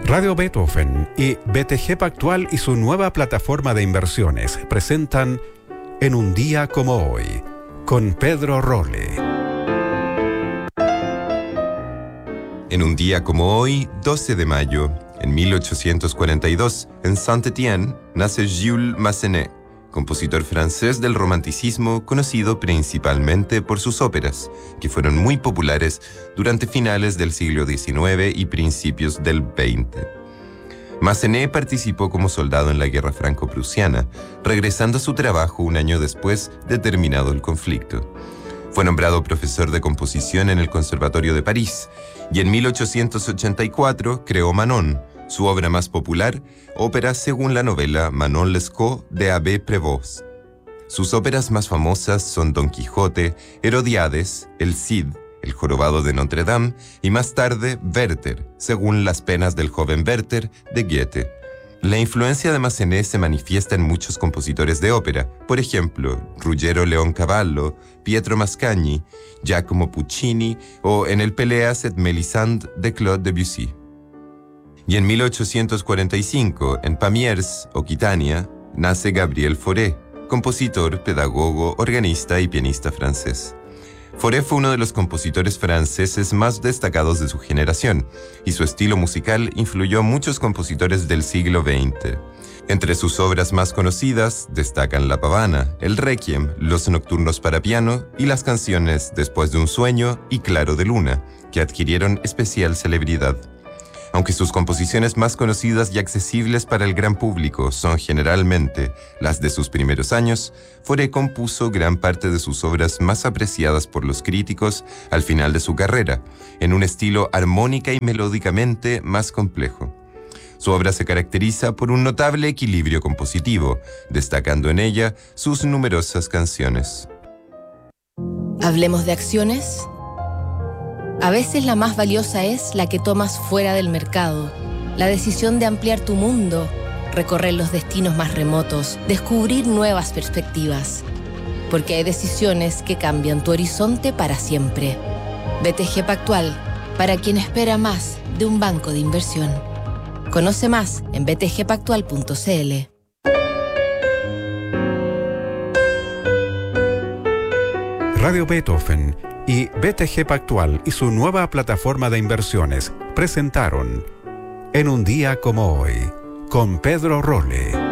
Radio Beethoven y BTG Pactual y su nueva plataforma de inversiones presentan En un día como hoy, con Pedro Rolle. En un día como hoy, 12 de mayo, en 1842, en Saint-Étienne, nace Jules Massenet, compositor francés del romanticismo conocido principalmente por sus óperas, que fueron muy populares durante finales del siglo XIX y principios del XX. Massenet participó como soldado en la Guerra Franco-Prusiana, regresando a su trabajo un año después de terminado el conflicto. Fue nombrado profesor de composición en el Conservatorio de París y en 1884 creó Manon, su obra más popular, ópera según la novela Manon Lescaut de Abbé Prévost. Sus óperas más famosas son Don Quijote, Herodiades, El Cid, El jorobado de Notre Dame y más tarde Werther, según las penas del joven Werther de Goethe. La influencia de Massenet se manifiesta en muchos compositores de ópera, por ejemplo, Ruggero Leoncavallo, Pietro Mascagni, Giacomo Puccini o en el Péléas et Mélisande de Claude Debussy. Y en 1845, en Pamiers, Occitania, nace Gabriel Fauré, compositor, pedagogo, organista y pianista francés. Fauré fue uno de los compositores franceses más destacados de su generación, y su estilo musical influyó a muchos compositores del siglo XX. Entre sus obras más conocidas destacan La Pavana, el Requiem, los nocturnos para piano y las canciones Después de un sueño y Claro de luna, que adquirieron especial celebridad. Aunque sus composiciones más conocidas y accesibles para el gran público son generalmente las de sus primeros años, Fauré compuso gran parte de sus obras más apreciadas por los críticos al final de su carrera, en un estilo armónica y melódicamente más complejo. Su obra se caracteriza por un notable equilibrio compositivo, destacando en ella sus numerosas canciones. ¿Hablemos de acciones? A veces la más valiosa es la que tomas fuera del mercado. La decisión de ampliar tu mundo, recorrer los destinos más remotos, descubrir nuevas perspectivas. Porque hay decisiones que cambian tu horizonte para siempre. BTG Pactual, para quien espera más de un banco de inversión. Conoce más en btgpactual.cl. Radio Beethoven y BTG Pactual y su nueva plataforma de inversiones presentaron En un día como hoy, con Pedro Rolle.